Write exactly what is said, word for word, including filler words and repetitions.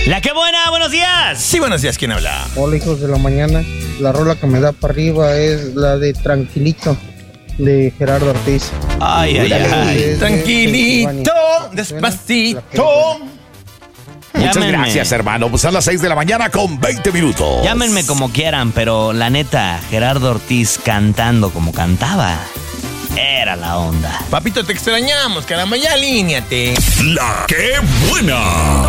La que buena, buenos días. Sí, buenos días, ¿quién habla? Hola, hijos de la mañana. La rola que me da para arriba es la de Tranquilito, de Gerardo Ortiz. Ay, ay, ay. Desde Tranquilito, Pensilvania. despacito. Muchas Llámenme. gracias, hermano. Pues a las seis de la mañana con veinte minutos. Llámenme como quieran, pero la neta, Gerardo Ortiz cantando como cantaba, era la onda. Papito, te extrañamos, caramba, ya alíñate. La que buena.